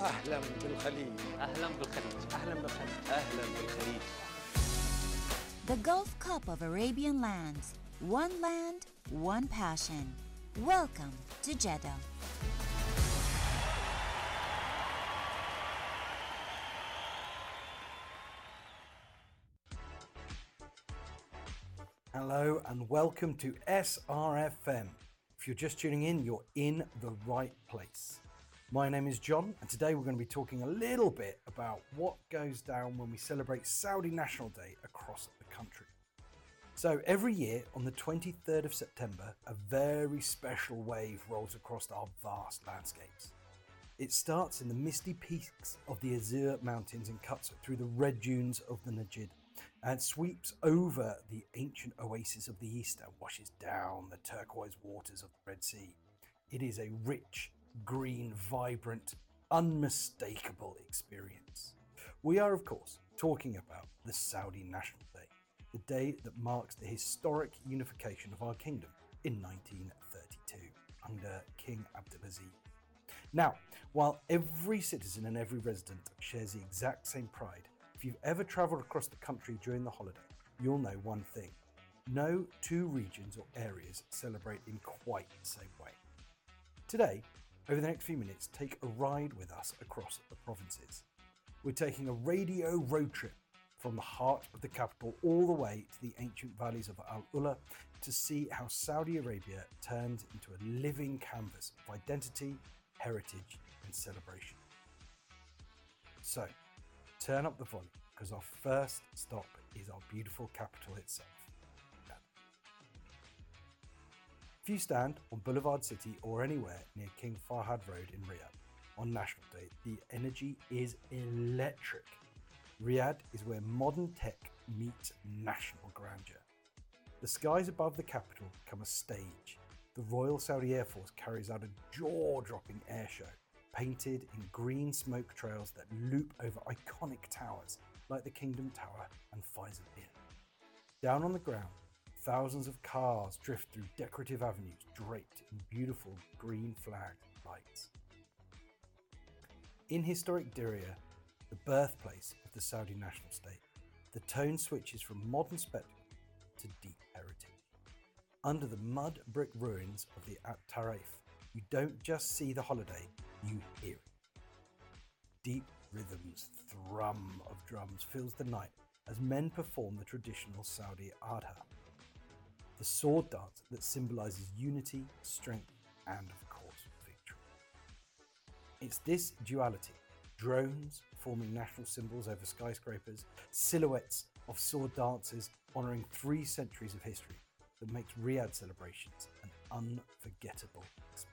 أهلا بالخليج. أهلا بالخليج. أهلا بالخليج. أهلا بالخليج. The Gulf Cup of Arabian lands. One land, one passion. Welcome to Jeddah. Hello and welcome to SRFM. If you're just tuning in, you're in the right place. My name is John, and today we're going to be talking a little bit about what goes down when we celebrate Saudi National Day across the country. So every year on the 23rd of September, a very special wave rolls across our vast landscapes. It starts in the misty peaks of the Azure Mountains and cuts through the red dunes of the Najd, and sweeps over the ancient oasis of the east and washes down the turquoise waters of the Red Sea. It is a rich, green, vibrant, unmistakable experience. We are, of course, talking about the Saudi National Day, the day that marks the historic unification of our kingdom in 1932 under King Abdulaziz. Now, while every citizen and every resident shares the exact same pride, if you've ever travelled across the country during the holiday, you'll know one thing. No two regions or areas celebrate in quite the same way. Today, over the next few minutes, take a ride with us across the provinces. We're taking a radio road trip from the heart of the capital all the way to the ancient valleys of Al Ula to see how Saudi Arabia turns into a living canvas of identity, heritage and celebration. So, turn up the volume because our first stop is our beautiful capital itself. If you stand on Boulevard City or anywhere near King Fahd Road in Riyadh on National Day, the energy is electric. Riyadh is where modern tech meets national grandeur. The skies above the capital become a stage. The Royal Saudi Air Force carries out a jaw-dropping air show, painted in green smoke trails that loop over iconic towers like the Kingdom Tower and Faisal Inn. Down on the ground, thousands of cars drift through decorative avenues draped in beautiful green flagged lights. In historic Diriyah, the birthplace of the Saudi national state, the tone switches from modern spectacle to deep heritage. Under the mud brick ruins of the At Tarif, you don't just see the holiday, you hear it. Deep rhythms, thrum of drums fills the night as men perform the traditional Saudi Adha, the sword dance that symbolises unity, strength, and of course, victory. It's this duality, drones forming national symbols over skyscrapers, silhouettes of sword dancers honouring 3 centuries of history, that makes Riyadh celebrations an unforgettable experience.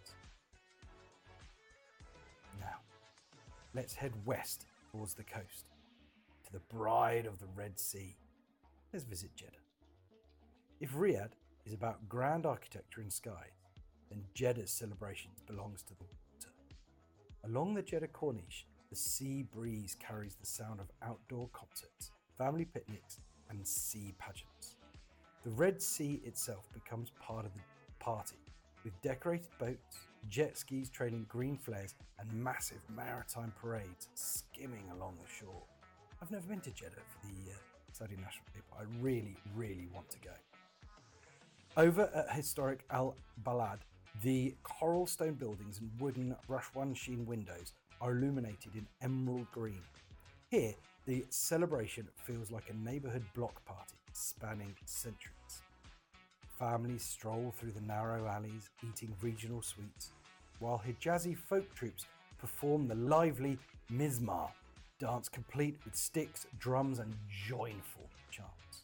Now, let's head west towards the coast, to the bride of the Red Sea. Let's visit Jeddah. If Riyadh is about grand architecture and skies, then Jeddah's celebrations belongs to the water. Along the Jeddah Corniche, the sea breeze carries the sound of outdoor concerts, family picnics, and sea pageants. The Red Sea itself becomes part of the party, with decorated boats, jet skis trailing green flares, and massive maritime parades skimming along the shore. I've never been to Jeddah for the Saudi National Day, but I really want to go. Over at historic Al Balad, the coral stone buildings and wooden Rashwan sheen windows are illuminated in emerald green. Here, the celebration feels like a neighbourhood block party spanning centuries. Families stroll through the narrow alleys, eating regional sweets, while Hijazi folk troops perform the lively Mizmar, dance complete with sticks, drums and joyful chants.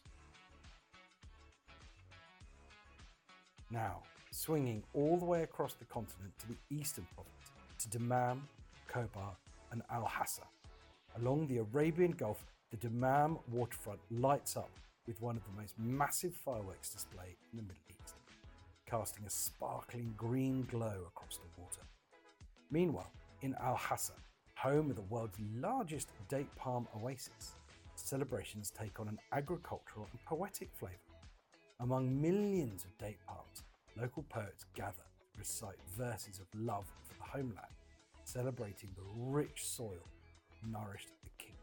Now, swinging all the way across the continent to the eastern province, to Dammam, Khobar and Al-Hassa. Along the Arabian Gulf, the Dammam waterfront lights up with one of the most massive fireworks display in the Middle East, casting a sparkling green glow across the water. Meanwhile, in Al-Hassa, home of the world's largest date palm oasis, celebrations take on an agricultural and poetic flavour. Among millions of date palms, local poets gather to recite verses of love for the homeland, celebrating the rich soil nourished the kingdoms.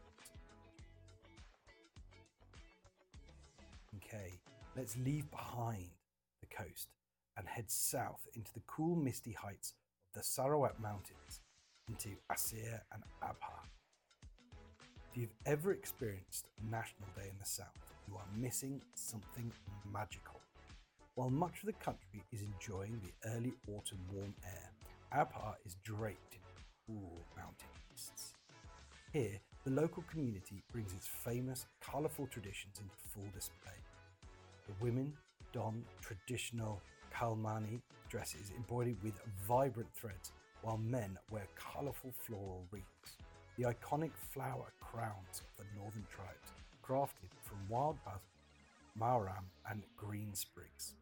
Okay, let's leave behind the coast and head south into the cool misty heights of the Sarawak Mountains, into Aceh and Abha. If you've ever experienced National Day in the south, you are missing something magical. While much of the country is enjoying the early autumn warm air, Abha is draped in cool mountain mists. Here, the local community brings its famous, colourful traditions into full display. The women don traditional Kalmani dresses embroidered with vibrant threads, while men wear colourful floral wreaths. The iconic flower crowns of the northern tribes, crafted from wild basil, maoram and green sprigs.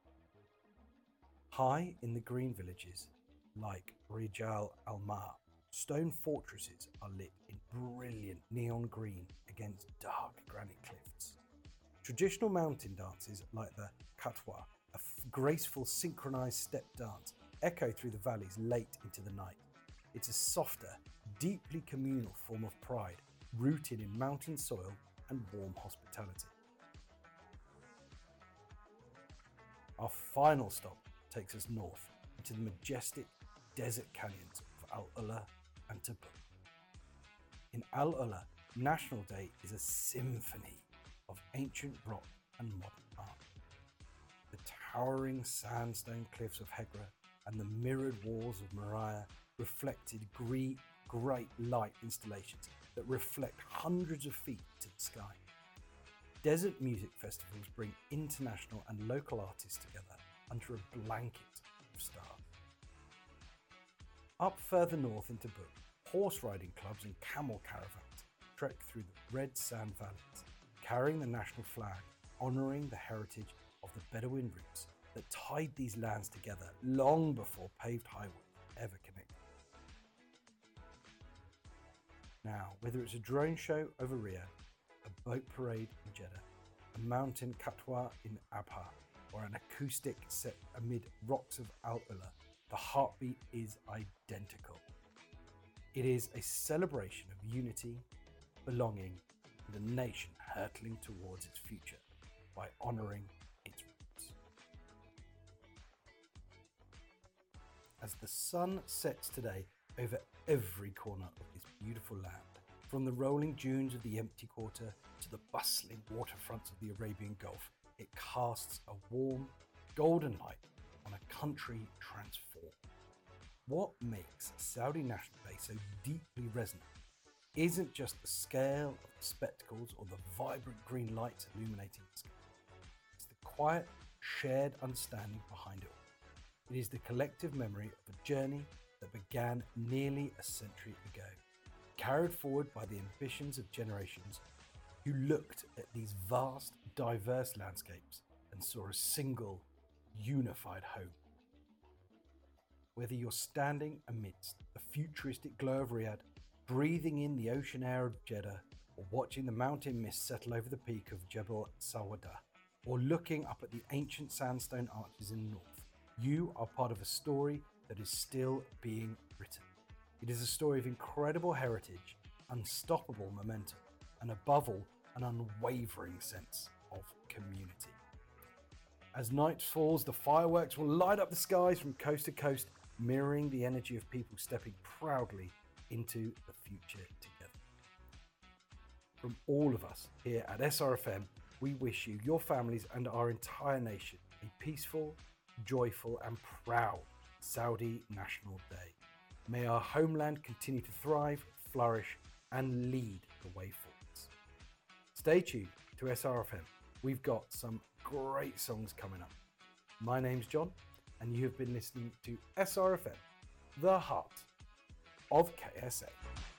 High in the green villages, like Rijal Al-Mar, stone fortresses are lit in brilliant neon green against dark granite cliffs. Traditional mountain dances like the Katwa, a graceful synchronized step dance, echo through the valleys late into the night. It's a softer, deeply communal form of pride, rooted in mountain soil and warm hospitality. Our final stop takes us north into the majestic desert canyons of Al-Ula and Tabuk. In Al-Ula, National Day is a symphony of ancient rock and modern art. The towering sandstone cliffs of Hegra and the mirrored walls of Maria reflected great light installations that reflect hundreds of feet to the sky. Desert music festivals bring international and local artists together under a blanket of stars. Up further north into Tabuk, horse riding clubs and camel caravans trek through the red sand valleys, carrying the national flag, honouring the heritage of the Bedouin roots that tied these lands together long before paved highways ever connected. Now, whether it's a drone show over Riyadh, a boat parade in Jeddah, a mountain katwa in Abha, or an acoustic set amid rocks of Al-Ula, the heartbeat is identical. It is a celebration of unity, belonging, and a nation hurtling towards its future by honouring its roots. As the sun sets today over every corner of this beautiful land, from the rolling dunes of the Empty Quarter to the bustling waterfronts of the Arabian Gulf, it casts a warm, golden light on a country transformed. What makes Saudi National Day so deeply resonant isn't just the scale of the spectacles or the vibrant green lights illuminating the sky. It's the quiet, shared understanding behind it all. It is the collective memory of a journey that began nearly a century ago, carried forward by the ambitions of generations who looked at these vast, diverse landscapes and saw a single, unified home. Whether you're standing amidst the futuristic glow of Riyadh, breathing in the ocean air of Jeddah, or watching the mountain mist settle over the peak of Jebel Sawada, or looking up at the ancient sandstone arches in the north, you are part of a story that is still being written. It is a story of incredible heritage, unstoppable momentum, and above all, an unwavering sense of community. As night falls, the fireworks will light up the skies from coast to coast, mirroring the energy of people stepping proudly into the future together. From all of us here at SRFM, we wish you, your families, and our entire nation a peaceful, joyful, and proud Saudi National Day. May our homeland continue to thrive, flourish, and lead the way forwards. Stay tuned to SRFM. We've got some great songs coming up. My name's John, and you have been listening to SRFM, the heart of KSA.